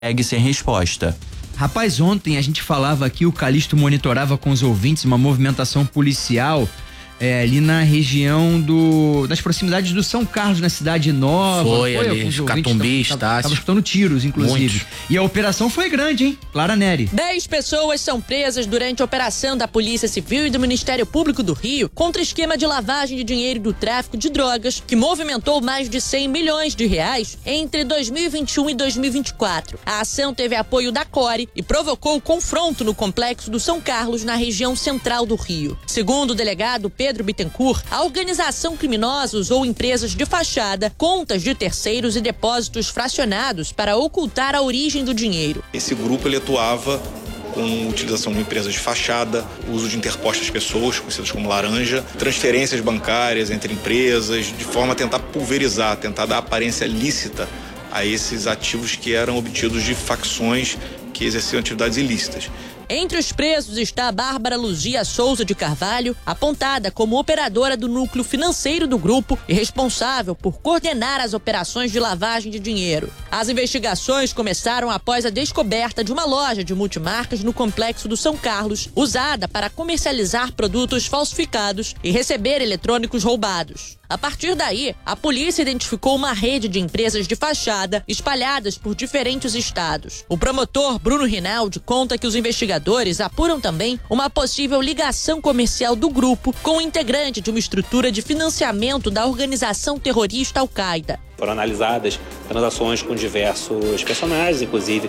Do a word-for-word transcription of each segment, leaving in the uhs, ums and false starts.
segue sem resposta. Rapaz, ontem a gente falava aqui, o Calixto monitorava com os ouvintes uma movimentação policial é, ali na região do, das proximidades do São Carlos, na Cidade Nova. Foi, foi ali, Catumbis, tá? Estavam escutando tiros, inclusive. Muitos. E a operação foi grande, hein? Clara Neri. Dez pessoas são presas durante a operação da Polícia Civil e do Ministério Público do Rio contra esquema de lavagem de dinheiro e do tráfico de drogas, que movimentou mais de cem milhões de reais entre dois mil e vinte e um e dois mil e vinte e quatro. A ação teve apoio da Core e provocou confronto no complexo do São Carlos, na região central do Rio. Segundo o delegado Pedro Pedro Bittencourt, a organização criminosa usou empresas de fachada, contas de terceiros e depósitos fracionados para ocultar a origem do dinheiro. Esse grupo ele atuava com utilização de empresas de fachada, uso de interpostas pessoas, conhecidas como laranja, transferências bancárias entre empresas, de forma a tentar pulverizar, tentar dar aparência lícita a esses ativos que eram obtidos de facções que exerciam atividades ilícitas. Entre os presos está a Bárbara Luzia Souza de Carvalho, apontada como operadora do núcleo financeiro do grupo e responsável por coordenar as operações de lavagem de dinheiro. As investigações começaram após a descoberta de uma loja de multimarcas no complexo do São Carlos, usada para comercializar produtos falsificados e receber eletrônicos roubados. A partir daí, a polícia identificou uma rede de empresas de fachada espalhadas por diferentes estados. O promotor Bruno Rinaldi conta que os investigadores apuram também uma possível ligação comercial do grupo com o integrante de uma estrutura de financiamento da organização terrorista Al-Qaeda. Foram analisadas transações com diversos personagens, inclusive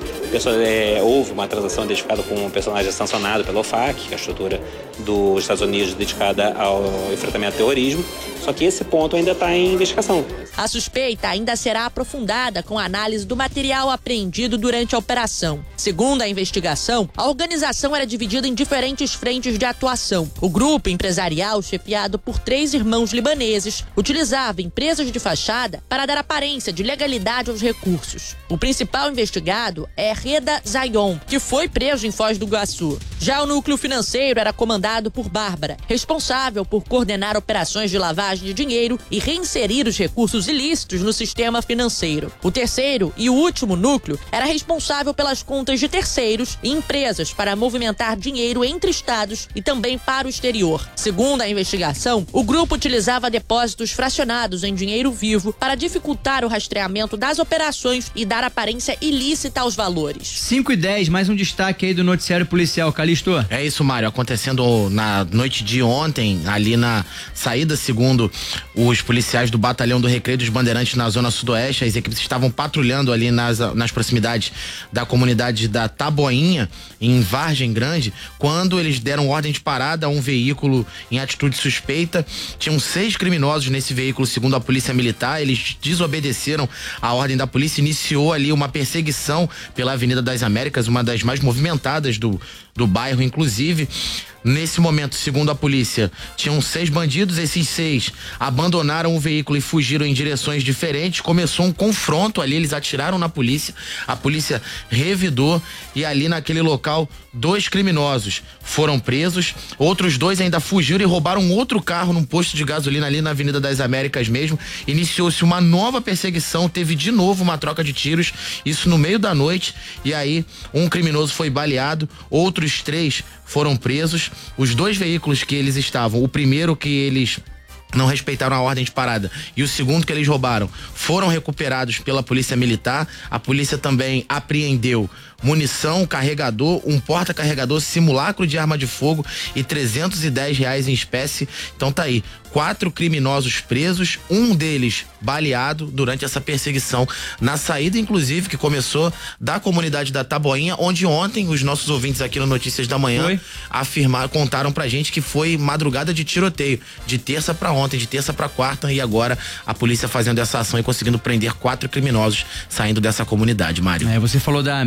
é, houve uma transação identificada com um personagem sancionado pela OFAC, que é a estrutura dos Estados Unidos dedicada ao enfrentamento ao terrorismo, só que esse ponto ainda está em investigação. A suspeita ainda será aprofundada com a análise do material apreendido durante a operação. Segundo a investigação, a organização era dividida em diferentes frentes de atuação. O grupo empresarial, chefiado por três irmãos libaneses, utilizava empresas de fachada para dar aparência de legalidade aos recursos. O principal investigado é Reda Zayon, que foi preso em Foz do Iguaçu. Já o núcleo financeiro era comandado por Bárbara, responsável por coordenar operações de lavagem de dinheiro e reinserir os recursos ilícitos no sistema financeiro. O terceiro e o último núcleo era responsável pelas contas de terceiros e empresas para movimentar dinheiro entre estados e também para o exterior. Segundo a investigação, o grupo utilizava depósitos fracionados em dinheiro vivo para dificultar o rastreamento das operações e dar aparência ilícita aos valores. cinco e dez, mais um destaque aí do noticiário policial, Calixto. É isso, Mário, acontecendo na noite de ontem, ali na saída, segundo os policiais do Batalhão do Recreio dos Bandeirantes na zona sudoeste, as equipes estavam patrulhando ali nas, nas proximidades da comunidade da Taboinha, em Vargem Grande, quando eles deram ordem de parada a um veículo em atitude suspeita. Tinham seis criminosos nesse veículo, segundo a polícia militar. Eles desobedeceram a ordem da polícia, iniciou ali uma perseguição pela Avenida das Américas, uma das mais movimentadas do, do bairro, inclusive. Nesse momento, segundo a polícia, tinham seis bandidos. Esses seis abandonaram o veículo e fugiram em direções diferentes. Começou um confronto ali, eles atiraram na polícia. A polícia revidou e ali naquele local, dois criminosos foram presos. Outros dois ainda fugiram e roubaram outro carro num posto de gasolina ali na Avenida das Américas mesmo. Iniciou-se uma nova perseguição, teve de novo uma troca de tiros, isso no meio da noite. E aí, um criminoso foi baleado, outros três foram presos. Os dois veículos que eles estavam, o primeiro que eles não respeitaram a ordem de parada e o segundo que eles roubaram, foram recuperados pela polícia militar. A polícia também apreendeu munição, carregador, um porta-carregador, simulacro de arma de fogo e trezentos e dez reais em espécie. Então tá aí, quatro criminosos presos, um deles baleado durante essa perseguição na saída, inclusive, que começou da comunidade da Taboinha, onde ontem os nossos ouvintes aqui no Notícias da Manhã foi? afirmaram, contaram pra gente que foi madrugada de tiroteio, de terça pra ontem, de terça pra quarta, e agora a polícia fazendo essa ação e conseguindo prender quatro criminosos saindo dessa comunidade, Mário. É, você falou da Américas,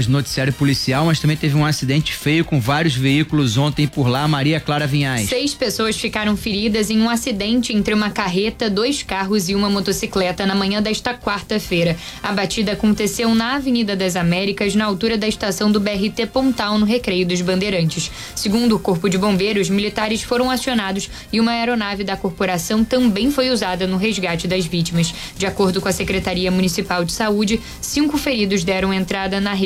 no noticiário policial, mas também teve um acidente feio com vários veículos ontem por lá. Maria Clara Vinhais. Seis pessoas ficaram feridas em um acidente entre uma carreta, dois carros e uma motocicleta na manhã desta quarta-feira. A batida aconteceu na Avenida das Américas, na altura da estação do B R T Pontal, no Recreio dos Bandeirantes. Segundo o Corpo de Bombeiros, militares foram acionados e uma aeronave da corporação também foi usada no resgate das vítimas. De acordo com a Secretaria Municipal de Saúde, cinco feridos deram entrada na